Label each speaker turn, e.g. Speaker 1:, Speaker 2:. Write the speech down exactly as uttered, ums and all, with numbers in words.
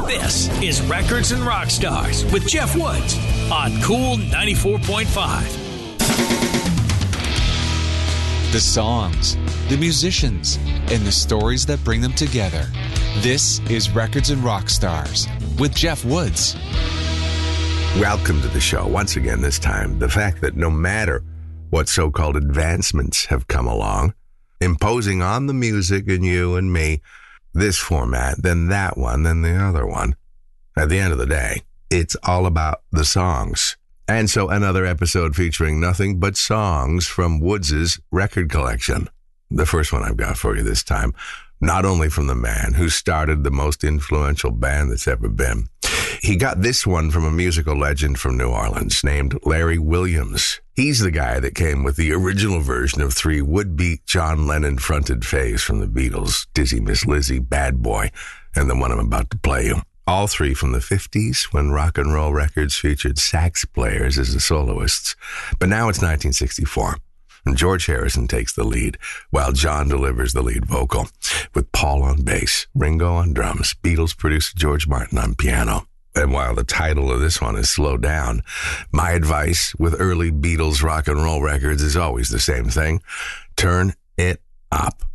Speaker 1: This is Records and Rock Stars with Jeff Woods on Cool ninety-four point five.
Speaker 2: The songs, the musicians, and the stories that bring them together. This is Records and Rock Stars with Jeff Woods.
Speaker 3: Welcome to the show. Once again this time, the fact that no matter what so-called advancements have come along, imposing on the music and you and me this format, then that one, then the other one. At the end of the day, it's all about the songs. And so another episode featuring nothing but songs from Woods' record collection. The first one I've got for you this time, not only from the man who started the most influential band that's ever been. He got this one from a musical legend from New Orleans named Larry Williams. He's the guy that came with the original version of three would-be John Lennon-fronted faves from the Beatles, Dizzy Miss Lizzy, Bad Boy, and the one I'm about to play you. All three from the fifties, when rock and roll records featured sax players as the soloists. But now it's nineteen sixty-four, and George Harrison takes the lead, while John delivers the lead vocal, with Paul on bass, Ringo on drums, Beatles producer George Martin on piano. And while the title of this one is Slow Down, my advice with early Beatles rock and roll records is always the same thing. Turn it up.